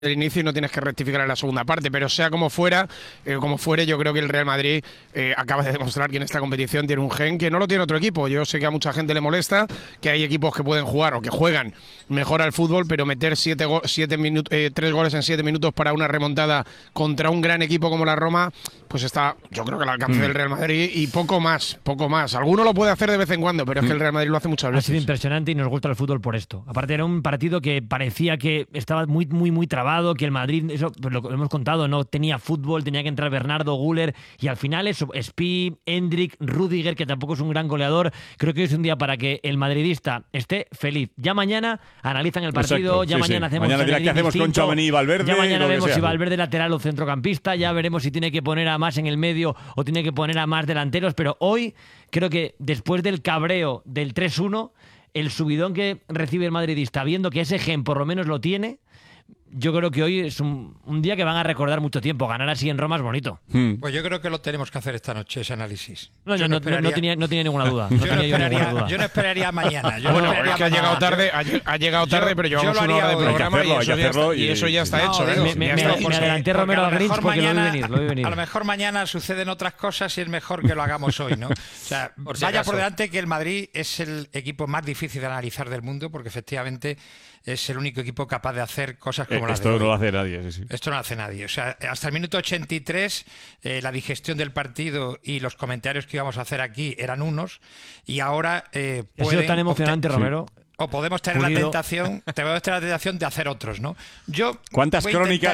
el inicio y no tienes que rectificar en la segunda parte, pero sea como fuera, como fuere, yo creo que el Real Madrid acaba de demostrar que en esta competición tiene un gen que no lo tiene otro equipo. Yo sé que a mucha gente le molesta, que hay equipos que pueden jugar o que juegan mejor al fútbol, pero meter 3 goles en 7 minutos para una remontada contra un gran equipo como la Roma, pues está, yo creo que al alcance del Real Madrid y poco más. Alguno lo puede hacer de vez en cuando, pero es que el Real Madrid lo hace muchas veces. Ha sido impresionante y nos gusta el fútbol por esto. Aparte era un partido que parecía que estaba muy trabado, que el Madrid, eso pues lo hemos contado, no tenía fútbol, tenía que entrar Bernardo, Güler, y al final eso, Spi, Endrick, Rüdiger, que tampoco es un gran goleador. Creo que es un día para que el madridista esté feliz. Ya mañana analizan el partido, ya mañana hacemos qué hacemos con Tchouaméni y Valverde. Ya mañana vemos si Valverde lateral o centrocampista, ya veremos si tiene que poner a más en el medio o tiene que poner a más delanteros, pero hoy creo que después del cabreo del 3-1, el subidón que recibe el madridista, viendo que ese gen por lo menos lo tiene, yo creo que hoy es un día que van a recordar mucho tiempo. Ganar así en Roma es bonito. Pues yo creo que lo tenemos que hacer esta noche, ese análisis. No tenía ninguna duda. Yo no esperaría mañana. Bueno, es que ha llegado tarde, pero llevamos una hora de programa y eso ya está hecho. Me adelanté Romero al Grinch porque lo vi venir. A lo mejor mañana suceden otras cosas y es mejor que lo hagamos hoy, ¿no? O sea, vaya por delante que el Madrid es el equipo más difícil de analizar del mundo, porque efectivamente es el único equipo capaz de hacer cosas como las de hoy. Esto no lo hace nadie, sí. Esto no lo hace nadie. O sea, hasta el minuto 83 la digestión del partido y los comentarios que íbamos a hacer aquí eran unos, y ahora ha sido tan emocionante, Romero. O podemos tener la tentación de hacer otros, ¿no? ¿Cuántas crónicas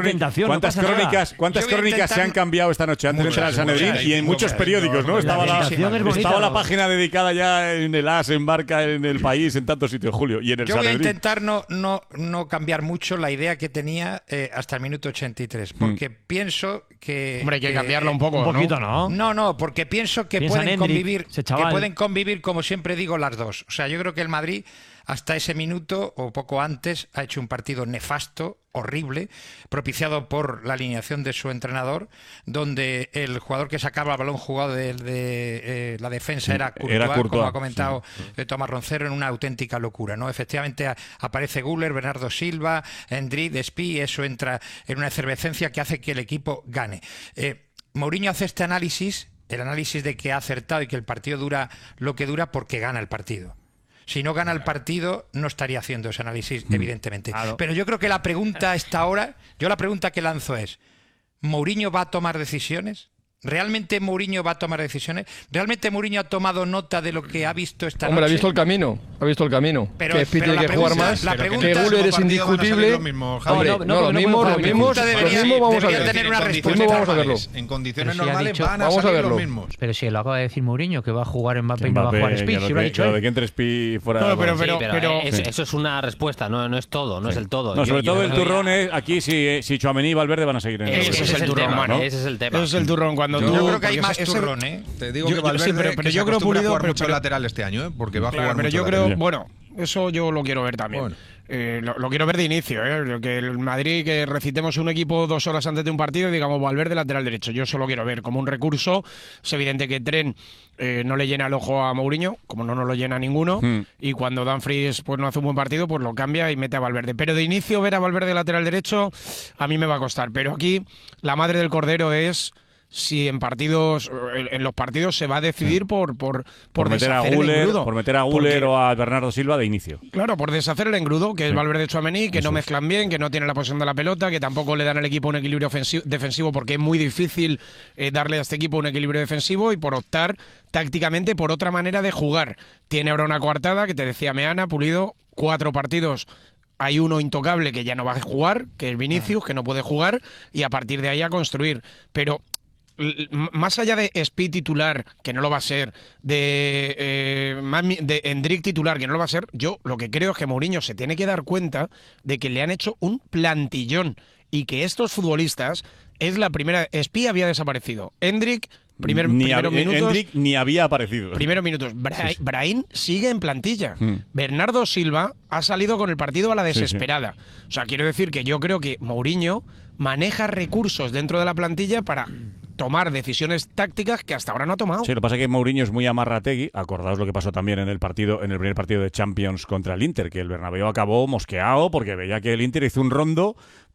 se han cambiado esta noche antes de entrar al Sanedrín? Y en muchos periódicos, ¿no? Estaba la página dedicada ya en el AS, en Marca, en El País, en tantos sitios, Julio. Y en el Sanedrín. Voy a intentar no cambiar mucho la idea que tenía hasta el minuto 83, porque pienso que... Hombre, hay que cambiarlo un poco, un poquito, ¿no? No, porque pienso que pueden convivir, como siempre digo, las dos. O sea, yo creo que el Madrid hasta ese minuto o poco antes ha hecho un partido nefasto, horrible, propiciado por la alineación de su entrenador, donde el jugador que sacaba el balón jugado de la defensa era Courtois, como ha comentado Tomás Roncero, en una auténtica locura, ¿no? Efectivamente aparece Güler, Bernardo Silva, Endrick, Spi, eso entra en una efervescencia que hace que el equipo gane. Mourinho hace este análisis, el análisis de que ha acertado y que el partido dura lo que dura porque gana el partido. Si no gana el partido, no estaría haciendo ese análisis, evidentemente. Claro. Pero yo creo que la pregunta a esta hora, la pregunta que lanzo es, ¿Mourinho va a tomar decisiones? ¿Realmente Mourinho va a tomar decisiones? ¿Realmente Mourinho ha tomado nota de lo que ha visto esta noche? Hombre, ha visto el camino. Pero, que Spi tiene que jugar más, que Güler es indiscutible. Lo mismo vamos a verlo. En condiciones normales van a salir los mismos. Pero si lo acaba de decir Mourinho, que va a jugar Mbappé y no va a jugar Spi, si lo ha dicho él. De que entre Spi fuera. Pero eso es una respuesta, no es todo, no es el todo. No, sobre todo el turrón es aquí si Tchouaméni y Valverde van a seguir en el Ese es el turrón, ¿no? Ese es el tema. Ese es el turrón. Yo creo que hay más turrón, ¿eh? Te digo que Valverde pero yo creo Pulido jugar mucho lateral este año, ¿eh? Porque va a jugar pero mucho yo lateral. creo, bueno, eso yo lo quiero ver también. Bueno. Lo quiero ver de inicio, que el Madrid, que recitemos un equipo 2 horas antes de un partido y digamos Valverde lateral derecho. Yo eso lo quiero ver como un recurso. Es evidente que Tren no le llena el ojo a Mourinho, como no nos lo llena ninguno, y cuando Dumfries pues no hace un buen partido, pues lo cambia y mete a Valverde. Pero de inicio ver a Valverde lateral derecho a mí me va a costar. Pero aquí la madre del cordero es si en los partidos se va a decidir por meter a Güler o a Bernardo Silva de inicio. Claro, por deshacer el engrudo, que es Valverde y Tchouaméni, que no mezclan bien, que no tienen la posesión de la pelota, que tampoco le dan al equipo un equilibrio defensivo, porque es muy difícil darle a este equipo un equilibrio defensivo, y por optar tácticamente por otra manera de jugar. Tiene ahora una coartada, que te decía Meana, Pulido, 4 partidos. Hay uno intocable que ya no va a jugar, que es Vinicius, que no puede jugar, y a partir de ahí a construir. Pero más allá de Spi titular, que no lo va a ser, de Endrick titular, que no lo va a ser, yo lo que creo es que Mourinho se tiene que dar cuenta de que le han hecho un plantillón y que estos futbolistas es la primera. Spi había desaparecido. Endrick, primeros minutos. Endrick ni había aparecido. Primeros minutos. Brahim sigue en plantilla. Bernardo Silva ha salido con el partido a la desesperada. O sea, quiero decir que yo creo que Mourinho maneja recursos dentro de la plantilla para tomar decisiones tácticas que hasta ahora no ha tomado. Sí, lo que pasa es que Mourinho es muy amarrategui. Acordaos lo que pasó también en el primer partido de Champions contra el Inter, que el Bernabéu acabó mosqueado porque veía que el Inter hizo un rondo